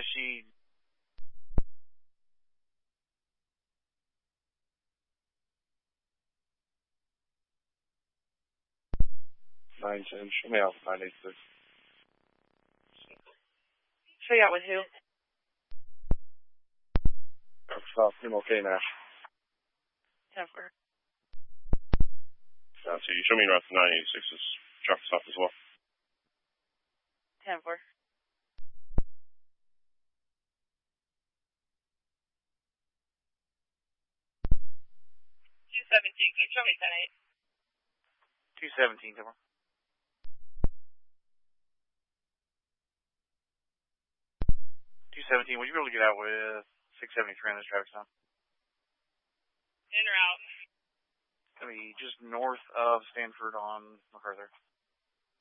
Is she... Show me out 986. Show you out with who? Stop. I'm okay now. 10-4. So you show me around 986's truck stop as well. 10-4. 217, can you show me 217, come on. 217, would you be able to get out with 673 on this traffic stop? In or out? It's going to be just north of Stanford on MacArthur.